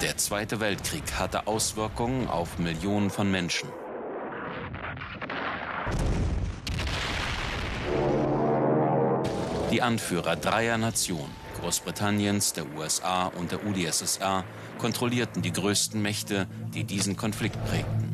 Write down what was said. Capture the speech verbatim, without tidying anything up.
Der Zweite Weltkrieg hatte Auswirkungen auf Millionen von Menschen. Die Anführer dreier Nationen, Großbritanniens, der U S A und der U d S S R, kontrollierten die größten Mächte, die diesen Konflikt prägten.